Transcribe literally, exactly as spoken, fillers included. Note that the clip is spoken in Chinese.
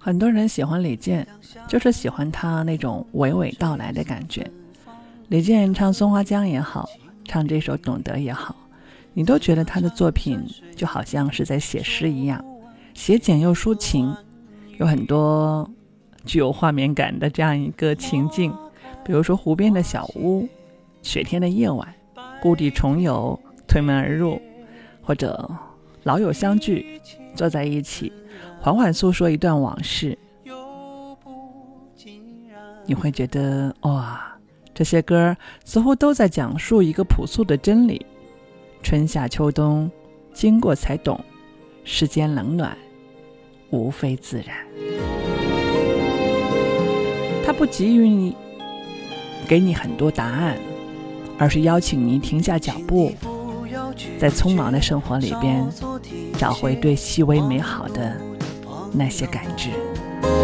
很多人喜欢李健，就是喜欢他那种娓娓道来的感觉。李健唱松花江也好，唱这首懂得也好，你都觉得他的作品就好像是在写诗一样，写简又抒情，有很多具有画面感的这样一个情境，比如说湖边的小屋，雪天的夜晚，故地重游，推门而入，或者老友相聚，坐在一起缓缓诉说一段往事。你会觉得哇，这些歌似乎都在讲述一个朴素的真理，春夏秋冬经过才懂，世间冷暖无非自然。它不急于你给你很多答案，而是邀请你停下脚步，在匆忙的生活里边找回对细微美好的那些感知。